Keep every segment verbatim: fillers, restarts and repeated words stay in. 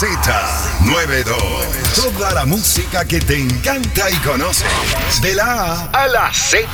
noventa y dos. Toda la música que te encanta y conoces. De la A a la Z.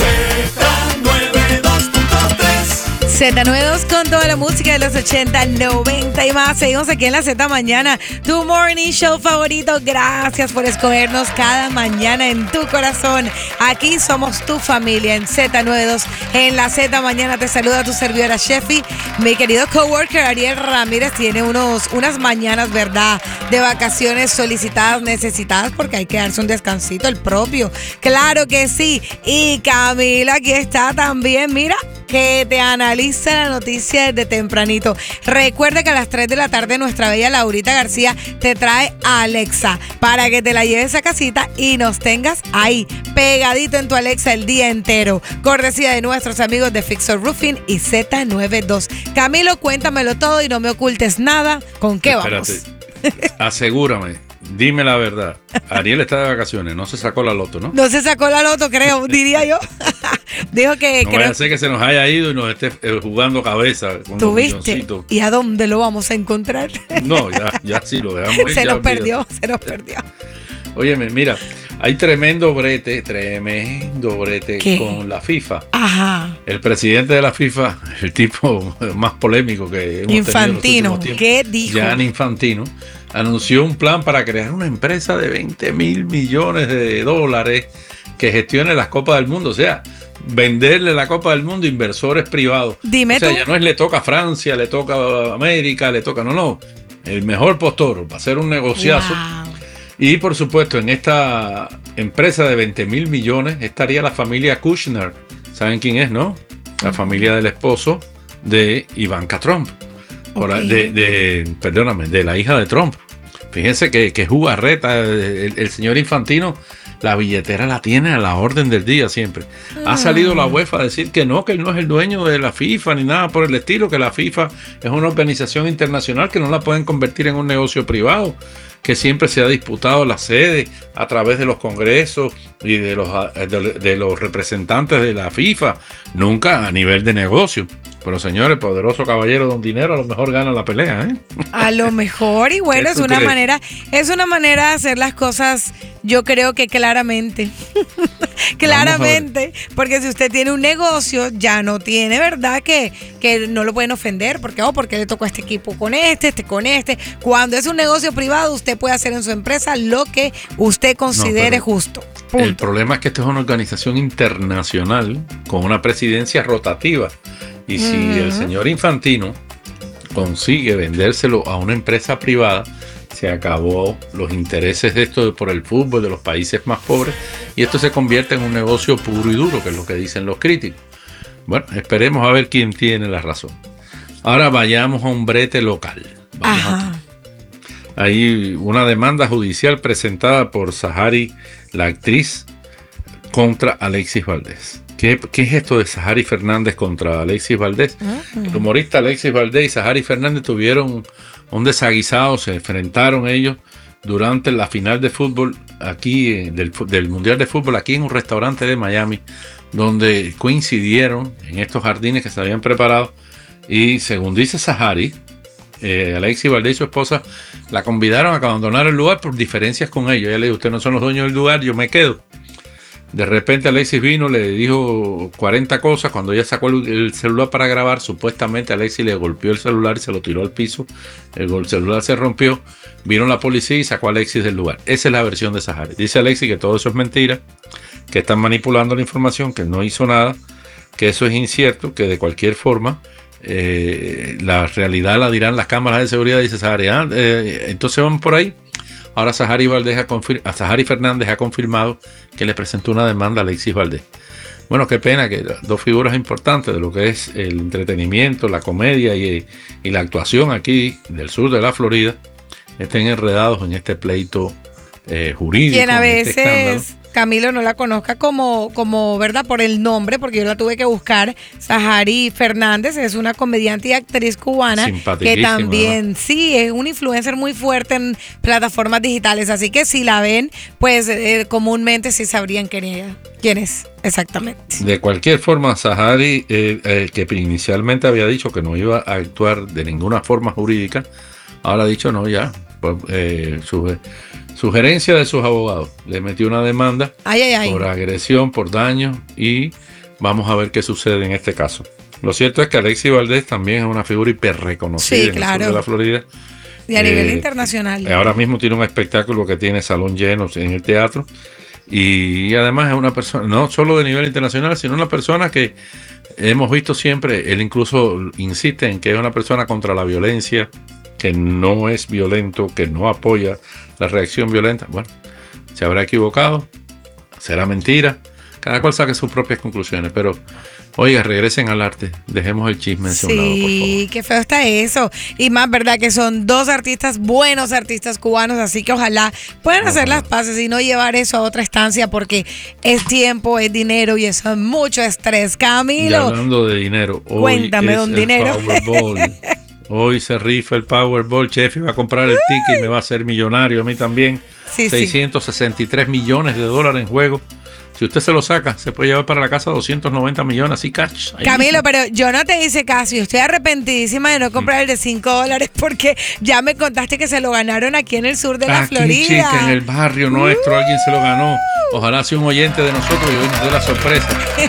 Z noventa y dos punto tres. Z noventa y dos con toda la música de los ochenta, noventa y más. Seguimos aquí en la Z Mañana, tu morning show favorito. Gracias por escogernos cada mañana en tu corazón. Aquí somos tu familia en Z noventa y dos. En la Z Mañana te saluda tu servidora Sheffy. Mi querido coworker Ariel Ramírez tiene unos, unas mañanas, ¿verdad?, de vacaciones solicitadas, necesitadas, porque hay que darse un descansito, el propio. Claro que sí. Y Camila aquí está también, mira, que te analiza la noticia desde tempranito. Recuerda que a las tres de la tarde nuestra bella Laurita García te trae a Alexa para que te la lleves a casita y nos tengas ahí, pegadito en tu Alexa el día entero. Cortesía de nuestros amigos de Fixer Roofing y Z noventa y dos. Camilo, cuéntamelo todo y no me ocultes nada. ¿Con qué vamos? Espérate, asegúrame. Dime la verdad. Ariel está de vacaciones, no se sacó la loto, ¿no? No se sacó la loto, creo, diría yo. Dijo que... No creo... vaya a ser que se nos haya ido y nos esté eh, jugando cabeza con ¿Tú los viste? milloncitos. ¿Y a dónde lo vamos a encontrar? No, ya, ya sí lo dejamos ir. Se ya nos olvídate. perdió, se nos perdió. Óyeme, mira, hay tremendo brete, tremendo brete ¿Qué? con la FIFA. Ajá. El presidente de la FIFA, el tipo más polémico que hemos Infantino, tenido en los últimos ¿qué tiempos, dijo? Gianni Infantino, anunció un plan para crear una empresa de veinte mil millones de dólares que gestione las Copas del Mundo. O sea, venderle la Copa del Mundo a inversores privados. Dime o sea, tú. ya no es le toca a Francia, le toca a América, le toca, no, no. El mejor postor va a ser un negociazo. Wow. Y por supuesto, en esta empresa de veinte mil millones estaría la familia Kushner. ¿Saben quién es, no? La familia del esposo de Ivanka Trump. Por- Ok. de, de- perdóname, de la hija de Trump. Fíjense que, que jugarreta. El, el señor Infantino, la billetera la tiene a la orden del día siempre. Ha salido la UEFA a decir que no, que él no es el dueño de la FIFA ni nada por el estilo, que la FIFA es una organización internacional que no la pueden convertir en un negocio privado, que siempre se ha disputado la sede a través de los congresos y de los, de, de los representantes de la FIFA, nunca a nivel de negocio. Pero señores, poderoso caballero don dinero a lo mejor gana la pelea, ¿eh? A lo mejor, y bueno, ¿Qué es tú una crees? manera, es una manera de hacer las cosas, yo creo que claramente. Claramente, porque si usted tiene un negocio, ya no tiene, ¿verdad? Que, que no lo pueden ofender, porque oh, porque le tocó a este equipo con este, este con este. Cuando es un negocio privado, usted puede hacer en su empresa lo que usted considere pero justo. El Punto. problema es que esta es una organización internacional con una presidencia rotativa. Y si Ujú. el señor Infantino consigue vendérselo a una empresa privada, se acabó los intereses de esto por el fútbol de los países más pobres y esto se convierte en un negocio puro y duro, que es lo que dicen los críticos. Bueno, esperemos a ver quién tiene la razón. Ahora vayamos a un brete local. Vamos Ajá. aquí. Hay una demanda judicial presentada por Sahari, la actriz, contra Alexis Valdés. ¿Qué, qué es esto de Sahari Fernández contra Alexis Valdés? Ujú. El humorista Alexis Valdés y Sahari Fernández tuvieron un desaguisado, se enfrentaron ellos durante la final de fútbol aquí, eh, del, fu- del Mundial de Fútbol, aquí en un restaurante de Miami, donde coincidieron en estos jardines que se habían preparado. Y según dice Sahari, eh, Alexis Valdés y su esposa la convidaron a que abandonara el lugar por diferencias con ellos. Ella le dijo, ustedes no son los dueños del lugar, yo me quedo. De repente Alexis vino, le dijo cuarenta cosas. Cuando ella sacó el, el celular para grabar, supuestamente Alexis le golpeó el celular y se lo tiró al piso. El, gol- celular se rompió. Vino la policía y sacó a Alexis del lugar. Esa es la versión de Sahari. Dice Alexis que todo eso es mentira, que están manipulando la información, que no hizo nada, que eso es incierto, que de cualquier forma eh, la realidad la dirán las cámaras de seguridad. Dice Sahari, ah, eh, entonces vamos por ahí. Ahora Sahari, Valdés ha confir- a Sahari Fernández ha confirmado que le presentó una demanda a Alexis Valdés. Bueno, qué pena que las dos figuras importantes de lo que es el entretenimiento, la comedia y, y la actuación aquí del sur de la Florida estén enredados en este pleito eh, jurídico. Quien a en este escándalo. veces Camilo no la conozca como, como, ¿verdad? Por el nombre, porque yo la tuve que buscar. Sahari Fernández es una comediante y actriz cubana que Simpaticísima, también, sí, es un influencer muy fuerte en plataformas digitales. Así que si la ven, pues eh, comúnmente sí sabrían quién, ella- quién es exactamente. De cualquier forma, Sahari, eh, eh, que inicialmente había dicho que no iba a actuar de ninguna forma jurídica, ahora ha dicho no, ya, por, eh, su, sugerencia de sus abogados. Le metió una demanda ay, ay, ay. por agresión, por daño, y vamos a ver qué sucede en este caso. Lo cierto es que Alexis Valdés también es una figura hiper reconocida sí, en claro. el sur de la Florida. Y a nivel eh, internacional. Ahora mismo tiene un espectáculo que tiene salón lleno en el teatro. Y además es una persona, no solo de nivel internacional, sino una persona que hemos visto siempre, él incluso insiste en que es una persona contra la violencia, que no es violento, que no apoya la reacción violenta. Bueno, se habrá equivocado, será mentira, cada cual saque sus propias conclusiones, pero oiga, regresen al arte, dejemos el chisme hacia un lado, por favor. Sí, qué feo está eso. Y más verdad que son dos artistas, buenos artistas cubanos, así que ojalá puedan hacer las paces y no llevar eso a otra estancia, porque es tiempo, es dinero y eso es mucho estrés. Camilo. Y hablando de dinero, hoy cuéntame, es don el Dinero. Powerball. Hoy se rifa el Powerball. Chefi va a comprar el ticket y me va a hacer millonario a mí también. Sí, seiscientos sesenta y tres millones de dólares en juego. Si usted se lo saca, se puede llevar para la casa doscientos noventa millones, así cash. Camilo, mismo. Pero yo no te hice caso y estoy arrepentidísima de no comprar mm. el de cinco dólares porque ya me contaste que se lo ganaron aquí en el sur de la aquí, Florida. Chica, en el barrio uh. nuestro alguien se lo ganó. Ojalá sea un oyente de nosotros y hoy nos dé la sorpresa.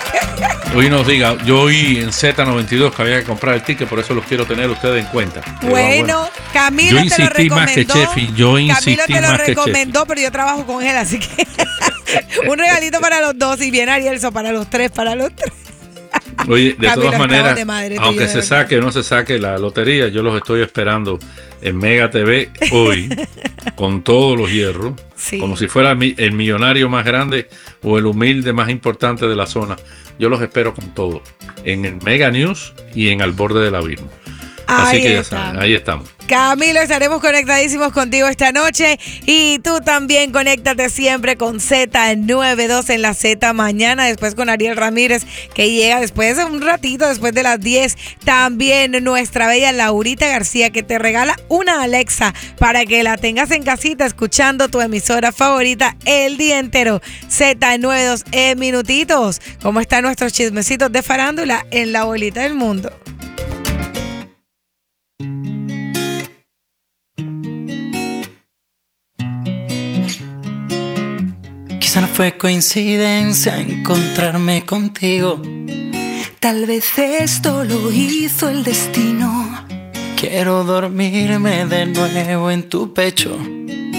Hoy nos diga, yo oí en Z noventa y dos que había que comprar el ticket, por eso los quiero tener ustedes en cuenta. Bueno, bueno. Camilo yo te lo recomendó. Más que Chefi, yo insistí Camilo te lo más recomendó, pero yo trabajo con él, así que un regalito para los dos y viene Arielso para los tres, para los tres. Oye, de Camilo, todas maneras, de madre, aunque se saque o no se saque la lotería, yo los estoy esperando en Mega T V hoy con todos los hierros, sí. como si fuera el millonario más grande o el humilde más importante de la zona. Yo los espero con todo, en el Mega News y en Al Borde del Abismo. Así ahí que ya está. saben, ahí estamos. Camilo, estaremos conectadísimos contigo esta noche y tú también conéctate siempre con Z noventa y dos en la Z mañana, después con Ariel Ramírez que llega después de un ratito, después de las diez. También nuestra bella Laurita García que te regala una Alexa para que la tengas en casita escuchando tu emisora favorita el día entero. Z noventa y dos en minutitos. ¿Cómo están nuestros chismecitos de farándula en la bolita del mundo? Quizá no fue coincidencia encontrarme contigo. Tal vez esto lo hizo el destino. Quiero dormirme de nuevo en tu pecho